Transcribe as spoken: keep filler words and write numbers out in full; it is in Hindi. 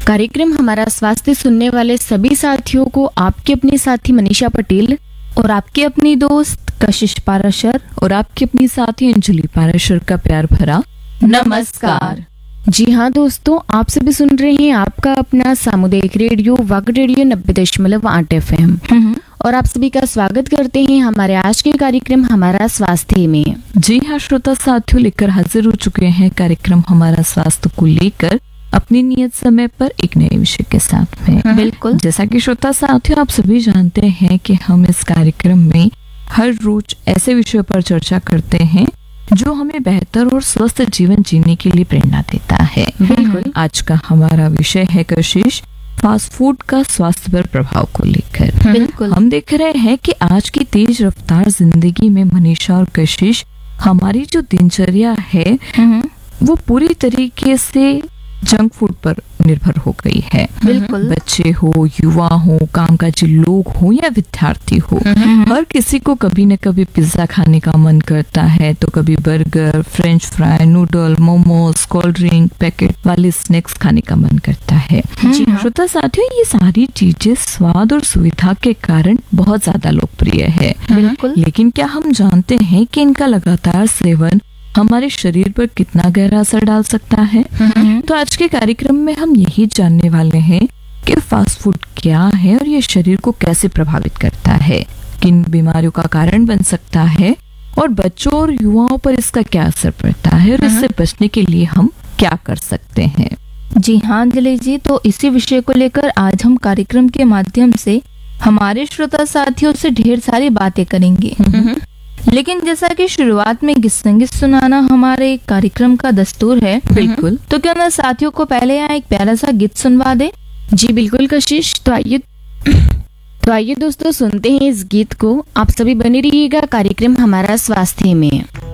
कार्यक्रम हमारा स्वास्थ्य सुनने वाले सभी साथियों को आपकी अपनी साथी मनीषा पटेल और आपकी अपनी दोस्त कशिश पाराशर और आपकी अपनी साथी अंजलि पाराशर का प्यार भरा नमस्कार। जी हाँ दोस्तों, आप सभी सुन रहे हैं आपका अपना सामुदायिक रेडियो वाग रेडियो नब्बे दशमलव आठ एफ एम और आप सभी का स्वागत करते हैं हमारे आज के कार्यक्रम हमारा स्वास्थ्य में। जी हाँ श्रोता साथियों, लेकर हाजिर हो चुके हैं कार्यक्रम हमारा स्वास्थ्य को लेकर अपनी नियत समय पर एक नए विषय के साथ में। बिल्कुल, जैसा कि श्रोता साथियों आप सभी जानते हैं कि हम इस कार्यक्रम में हर रोज ऐसे विषयों पर चर्चा करते हैं जो हमें बेहतर और स्वस्थ जीवन जीने के लिए प्रेरणा देता है। बिल्कुल, आज का हमारा विषय है कशिश, फास्ट फूड का स्वास्थ्य पर प्रभाव को लेकर। बिल्कुल, हम देख रहे हैं कि आज की तेज रफ्तार जिंदगी में मनीषा और कशिश हमारी जो दिनचर्या है वो पूरी तरीके से जंक फूड पर निर्भर हो गई है। बिल्कुल, बच्चे हो, युवा हो, कामकाजी लोग हो या विद्यार्थी हो, हर किसी को कभी न कभी पिज्जा खाने का मन करता है, तो कभी burger, French fry, noodle, momos, cold drink, packet वाले स्नैक्स खाने का मन करता है। जी हाँ। श्रोता साथियों, ये सारी चीजें स्वाद और सुविधा के कारण बहुत ज्यादा लोकप्रिय है। बिल्कुल, लेकिन क्या हम जानते हैं कि इनका लगातार सेवन हमारे शरीर पर कितना गहरा असर डाल सकता है? तो आज के कार्यक्रम में हम यही जानने वाले हैं कि फास्ट फूड क्या है और ये शरीर को कैसे प्रभावित करता है, किन बीमारियों का कारण बन सकता है और बच्चों और युवाओं पर इसका क्या असर पड़ता है और इससे बचने के लिए हम क्या कर सकते हैं। जी हाँ अंजलि जी, तो इसी विषय को लेकर आज हम कार्यक्रम के माध्यम से हमारे श्रोता साथियों से ढेर सारी बातें करेंगे। लेकिन जैसा कि शुरुआत में गीत संगीत सुनाना हमारे कार्यक्रम का दस्तूर है, बिल्कुल, तो क्यों ना साथियों को पहले यहाँ एक प्यारा सा गीत सुनवा दे। जी बिल्कुल कशिश, तो आइए तो आइए दोस्तों सुनते हैं इस गीत को। आप सभी बने रहिएगा कार्यक्रम हमारा स्वास्थ्य में।